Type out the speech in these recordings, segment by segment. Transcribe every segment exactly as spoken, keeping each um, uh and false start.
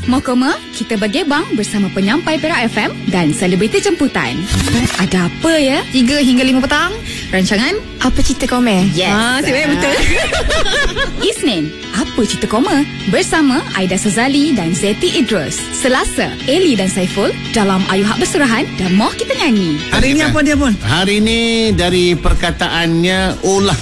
Mau koma? Kita bergebang bersama penyampai Perak F M dan selebriti jemputan. Ada apa ya? tiga hingga lima petang. Rancangan Apa Cerita Koma? Yes. Ah, sebenarnya betul. Isnin, Apa Cerita Koma? Bersama Aida Sazali dan Zeti Idrus. Selasa, Eli dan Saiful dalam Ayuh Hak Berserahan dan Moh Kita Nyanyi. Hari ini apa dia pun? Hari ini dari perkataannya ulah.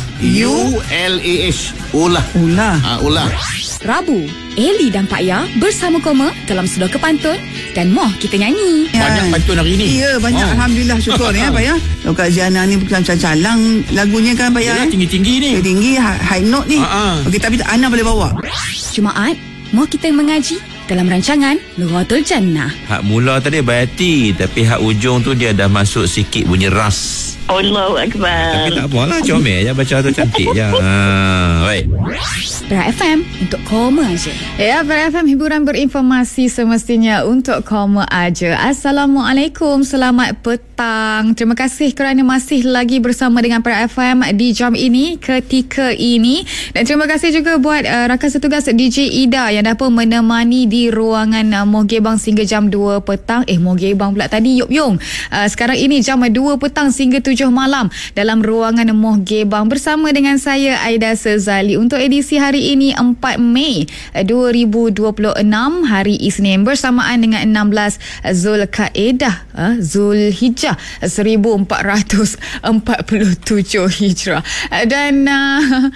U L A H. Ulah. Ulah. Ha, ulah. Rabu, Eli dan Pak Ya bersama Koma dalam Sudah ke Pantun dan Moh Kita Nyanyi. Banyak pantun hari ini. Ya, banyak. Oh. Alhamdulillah, syukur ya Pak Ya. Kalau Kak Ziana ni bukan calang lagunya kan Pak Ya. Ya, tinggi-tinggi ni. Eh? Tinggi, high note ni. Ha-ha. Okey, tapi Ana boleh bawa. Jumaat, Moh Kita Mengaji dalam rancangan Nuratul Jannah. Hak mula tadi berhati, tapi hak ujung tu dia dah masuk sikit bunyi ras. Allahu Akbar. Tapi tak apalah, comel je baca tu, cantik je. Ha, baik. Perak F M untuk Koma aja. Ya, Perak F M, hiburan berinformasi semestinya untuk Koma aja. Assalamualaikum, selamat petang. Terima kasih kerana masih lagi bersama dengan Perak F M di jam ini, ketika ini. Dan terima kasih juga buat uh, rakan setugas D J Ida yang dapat menemani di ruangan uh, Moh Gebang sehingga jam dua petang. Eh, Moh Gebang pula tadi, Yop Yong. Uh, sekarang ini jam dua petang sehingga tujuh malam dalam ruangan Moh Gebang bersama dengan saya Aida Sazali untuk edisi hari ini empat Mei dua ribu dua puluh enam, hari Isnin, bersamaan dengan enam belas Zulkaidah uh, Zulhijjah seribu empat ratus empat puluh tujuh Hijrah. Dan uh,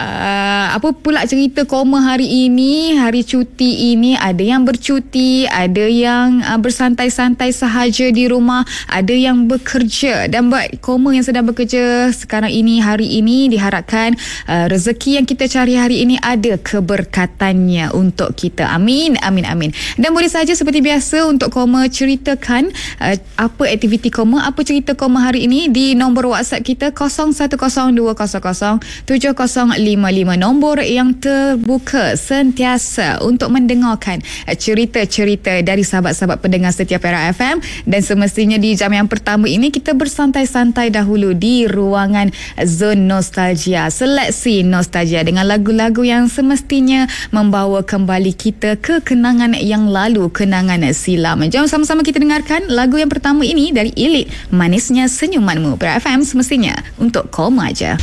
uh, apa pula cerita Koma hari ini, hari cuti ini? Ada yang bercuti, ada yang uh, bersantai-santai sahaja di rumah, ada yang bekerja. Dan buat Koma yang sedang bekerja sekarang ini, hari ini, diharapkan uh, rezeki yang kita cari hari ini ada keberkatannya untuk kita. Amin, amin, amin. Dan boleh saja seperti biasa untuk Koma ceritakan uh, apa aktiviti Koma, apa cerita Koma hari ini di nombor WhatsApp kita kosong satu kosong dua kosong kosong tujuh kosong lima lima, nombor yang terbuka sentiasa untuk mendengarkan uh, cerita-cerita dari sahabat-sahabat pendengar setia Perak F M. Dan semestinya di jam yang pertama ini kita bersantai-santai dahulu di ruangan Zon Nostalgia, seleksi nostalgia dengan lagu-lagu yang semestinya membawa kembali kita ke kenangan yang lalu, kenangan silam. Jom sama-sama kita dengarkan lagu yang pertama ini dari Ilik, Manisnya Senyumanmu. Perak F M semestinya untuk Koma aja.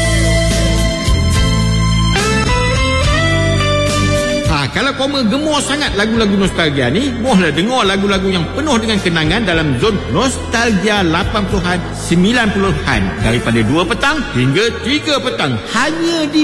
Ha, kalau Koma gemar sangat lagu-lagu nostalgia ni, mohlah dengar lagu-lagu yang penuh dengan kenangan dalam Zon Nostalgia lapan puluhan, sembilan puluhan daripada dua petang hingga tiga petang hanya di